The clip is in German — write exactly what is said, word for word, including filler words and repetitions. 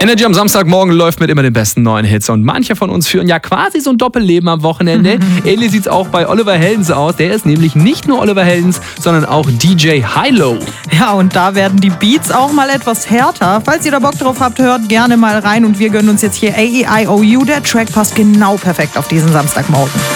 Energy am Samstagmorgen läuft mit immer den besten neuen Hits und manche von uns führen ja quasi so ein Doppelleben am Wochenende. Ähnlich sieht's auch bei Oliver Heldens aus. Der ist nämlich nicht nur Oliver Heldens, sondern auch D J Hi-Lo. Ja, und da werden die Beats auch mal etwas härter. Falls ihr da Bock drauf habt, hört gerne mal rein und wir gönnen uns jetzt hier A E I O U. Der Track passt genau perfekt auf diesen Samstagmorgen.